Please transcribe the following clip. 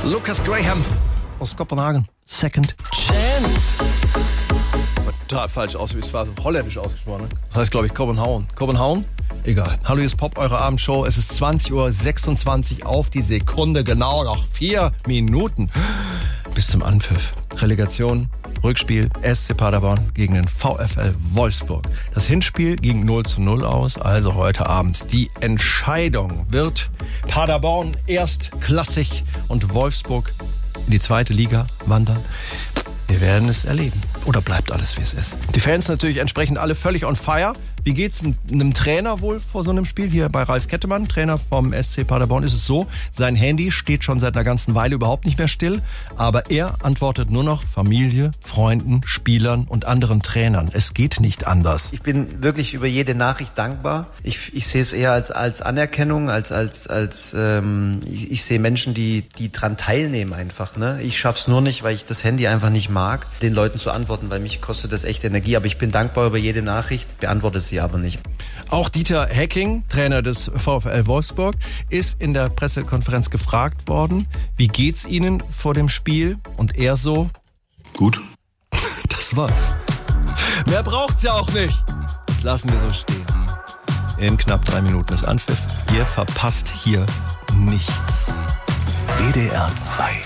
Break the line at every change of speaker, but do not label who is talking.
Lucas Graham aus Kopenhagen. Second Chance. Total falsch aus, wie es war. Holländisch ausgesprochen. Das heißt, glaube ich, Kopenhagen. Kopenhagen? Egal. Hallo, hier ist Pop, eure Abendshow. Es ist 20.26 Uhr auf die Sekunde. Genau noch 4 Minuten bis zum Anpfiff. Relegation, Rückspiel, SC Paderborn gegen den VfL Wolfsburg. Das Hinspiel ging 0:0 aus, also heute Abend. Die Entscheidung: wird Paderborn erstklassig und Wolfsburg in die zweite Liga wandern? Wir werden es erleben. Oder bleibt alles, wie es ist? Die Fans natürlich entsprechend alle völlig on fire. Wie geht's einem Trainer wohl vor so einem Spiel? Hier bei Ralf Kettemann, Trainer vom SC Paderborn, ist es so: sein Handy steht schon seit einer ganzen Weile überhaupt nicht mehr still. Aber er antwortet nur noch Familie, Freunden, Spielern und anderen Trainern. Es geht nicht anders.
Ich bin wirklich über jede Nachricht dankbar. Ich sehe es eher als Anerkennung, ich sehe Menschen, die dran teilnehmen einfach. Ne? Ich schaff's nur nicht, weil ich das Handy einfach nicht mag, den Leuten zu antworten, weil mich kostet das echt Energie. Aber ich bin dankbar über jede Nachricht, beantworte sie aber nicht.
Auch Dieter Hecking, Trainer des VfL Wolfsburg, ist in der Pressekonferenz gefragt worden, wie geht's Ihnen vor dem Spiel? Und er so:
gut.
Das war's. Mehr braucht's ja auch nicht. Das lassen wir so stehen. In knapp 3 Minuten ist Anpfiff. Ihr verpasst hier nichts.
WDR 2